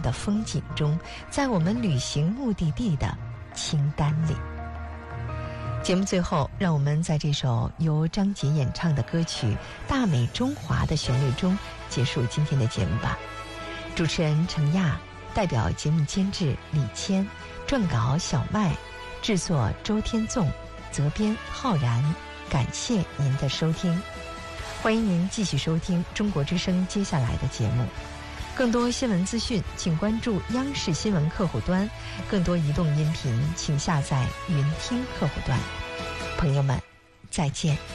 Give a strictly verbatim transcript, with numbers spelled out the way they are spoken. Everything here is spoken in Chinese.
的风景中，在我们旅行目的地的清单里。节目最后，让我们在这首由张杰演唱的歌曲《大美中华》的旋律中结束今天的节目吧。主持人程亚，代表节目监制李谦，撰稿小麦，制作周天纵，责编浩然。感谢您的收听，欢迎您继续收听中国之声接下来的节目。更多新闻资讯请关注央视新闻客户端，更多移动音频请下载云听客户端。朋友们，再见。